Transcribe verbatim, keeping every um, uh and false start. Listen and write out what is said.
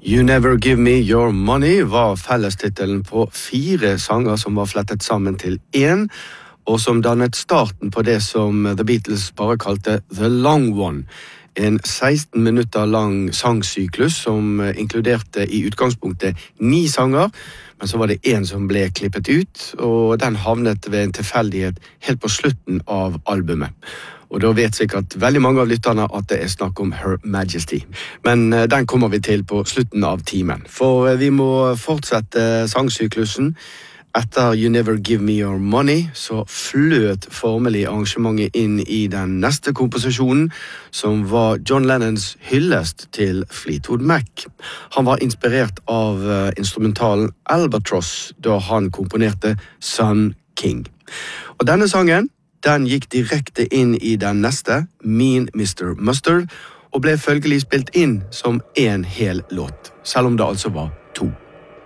You Never Give Me Your Money var fellestittelen på fire sanger som var flettet sammen til én, og som dannet starten på det som The Beatles bare kalte The Long One. En seksten minutter lang sangsyklus som inkluderte i utgangspunktet ni sanger, men så var det en som ble klippet ut, og den havnet ved en tilfeldighet helt på slutten av albumet. Og da vet sikkert veldig mange av lytterne at det er snakk om Her Majesty. Men den kommer vi til på slutten av timen. For vi må fortsette sangsyklusen. Etter You Never Give Me Your Money så fløt formelig arrangementet inn i den neste komposisjonen, som var John Lennons hyllest til Fleetwood Mac. Han var inspirert av instrumentalen Albatross da han komponerte Sun King. Og denne sangen, den gikk direkte inn i den neste, Mean mister Mustard, og ble følgelig spilt inn som en hel låt, selv om det altså var to.